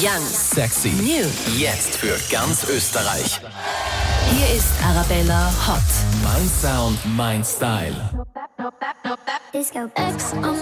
Young, Sexy, New. jetzt für ganz Österreich. Hier ist Arabella Hot. Mein Sound, mein Style. Disco X on